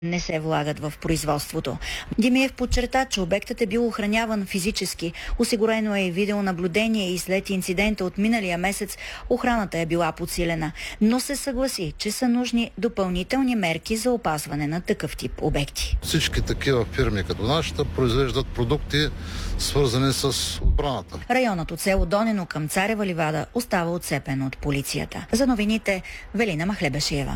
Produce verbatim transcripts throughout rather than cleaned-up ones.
не се влагат в производството. Димиев подчерта, че обектът е бил охраняван физически. Осигурено е и видеонаблюдение и след инцидента от миналия месец охраната е била подсилена. Но се съгласи, че са нужни допълнителни мерки за опазване на такъв тип обекти. Всички такива фирми като нашата произвеждат продукти, свързани с отбраната. Районът от село Донено към Царева ливада остава отцепен от полицията. За новините Велина Махлебешиева.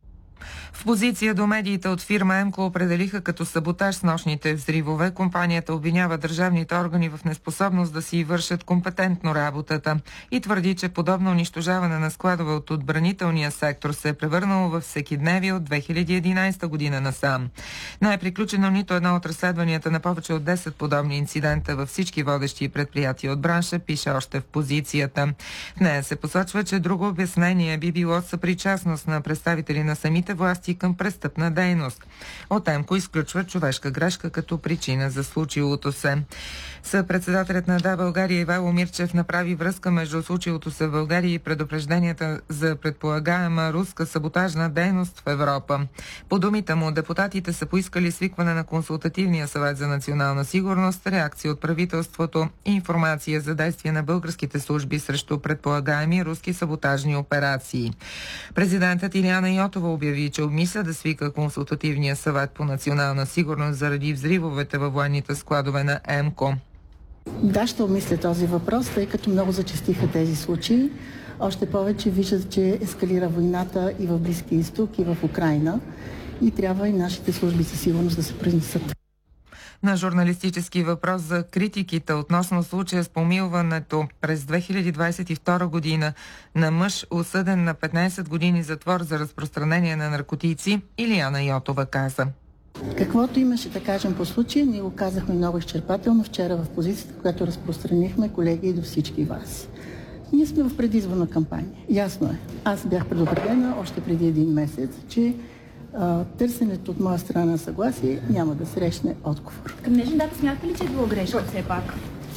В позиция до медиите от фирма Емко определиха като саботаж с нощните взривове. Компанията обвинява държавните органи в неспособност да си вършат компетентно работата и твърди, че подобно унищожаване на складове от отбранителния сектор се е превърнало в всекидневие от две хиляди и единадесета година насам. Не е приключено нито едно от разследванията на повече от десет подобни инцидента във всички водещи предприятия от бранша, пише още в позицията. В нея се посочва, че друго обяснение би било съпричастност на представители на самите власти към престъпна дейност. От Емко изключва човешка грешка като причина за случилото се. Съпредседателят на Да, България Ивайло Мирчев направи връзка между случилото се в България и предупрежденията за предполагаема руска саботажна дейност в Европа. По думите му, депутатите са поискали свикване на Консултативния съвет за национална сигурност, реакция от правителството и информация за действия на българските служби срещу предполагаеми руски саботажни операции. Президентът Илияна Йотова обяви, че обмисля да свика Консултативния съвет по национална сигурност заради взривовете във военните складове на Емко. Да, ще обмисля този въпрос, тъй като много зачестиха тези случаи. Още повече виждат, че ескалира войната и в Близкия изток, и в Украйна. И трябва и нашите служби за сигурност да се произнесат. На журналистически въпрос за критиките относно случая с помилването през две хиляди двадесет и втора година на мъж, осъден на петнадесет години затвор за разпространение на наркотици, Илияна Йотова каза: Каквото имаше да кажем по случая, ние го казахме много изчерпателно вчера в позицията, която разпространихме, колеги, и до всички вас. Ние сме в предизборна кампания. Ясно е. Аз бях предупредена още преди един месец, че а, търсенето от моя страна съгласие няма да срещне отговор. Към днешна дата смятате ли, че е било грешка все пак?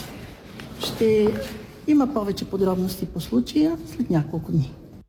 Ще има повече подробности по случая след няколко дни,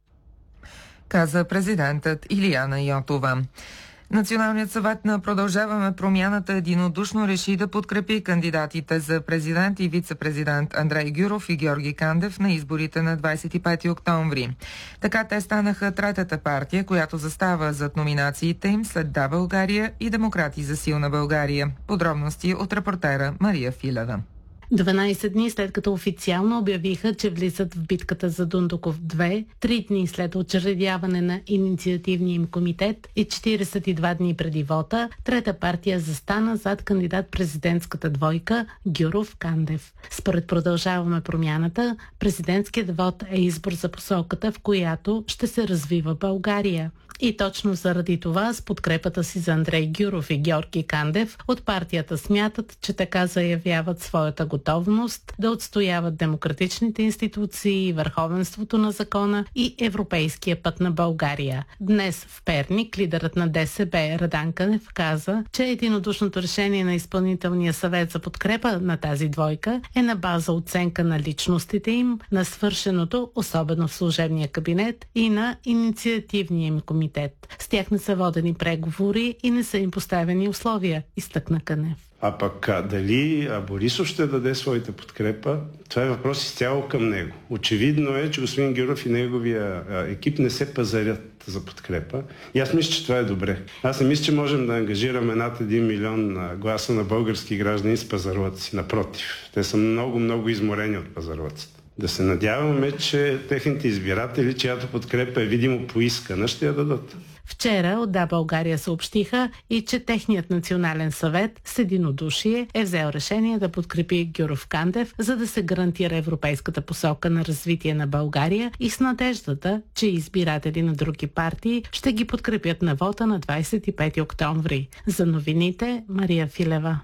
каза президентът Илияна Йотова. Националният съвет на Продължаваме промяната единодушно реши да подкрепи кандидатите за президент и вице-президент Андрей Гюров и Георги Кандев на изборите на двадесет и пети октомври. Така те станаха третата партия, която застава зад номинациите им след Да, България и Демократи за силна България. Подробности от репортера Мария Филева. дванадесет дни след като официално обявиха, че влизат в битката за Дундуков две, три дни след учредяване на инициативния им комитет и четиридесет и два дни преди вота, трета партия застана зад кандидат-президентската двойка Гюров-Кандев. Според Продължаваме промяната, президентският вод е избор за посоката, в която ще се развива България. И точно заради това, с подкрепата си за Андрей Гюров и Георги Кандев, от партията смятат, че така заявяват своята готовност да отстояват демократичните институции, върховенството на закона и европейския път на България. Днес в Перник лидерът на ДСБ Радан Кънев каза, че единодушното решение на изпълнителния съвет за подкрепа на тази двойка е на база оценка на личностите им, на свършеното, особено в служебния кабинет, и на инициативния им комитет. С тях не са водени преговори и не са им поставени условия, изтъкна Кънев. А пък а, дали а Борисов ще даде своята подкрепа, това е въпрос изцяло към него. Очевидно е, че господин Гюров и неговия а, екип не се пазарят за подкрепа. И аз мисля, че това е добре. Аз не мисля, че можем да ангажираме над един милион а, гласа на български граждани с пазарлъци. Напротив, те са много, много изморени от пазарлъците. Да се надяваме, че техните избиратели, чиято подкрепа е видимо поискана, ще я дадат. Вчера от Да, България съобщиха и че техният национален съвет с единодушие е взел решение да подкрепи Гюров-Кандев, за да се гарантира европейската посока на развитие на България и с надеждата, че избиратели на други партии ще ги подкрепят на вота на двадесет и пети октомври. За новините Мария Филева.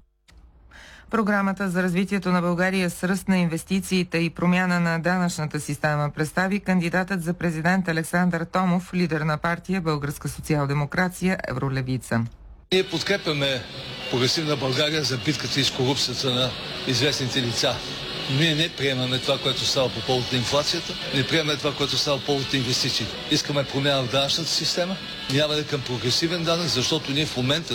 Програмата за развитието на България с ръст на инвестициите и промяна на данъчната система представи кандидатът за президент Александър Томов, лидер на партия Българска социал-демокрация Евролевица. Ние подкрепяме прогресивна България за битката и с корупцията на известните лица. Ние не приемаме това, което става по повод на инфлацията, не приемаме това, което става по повод на инвестициите. Искаме промяна в данъчната система, минаване към прогресивен данък, защото ние в момента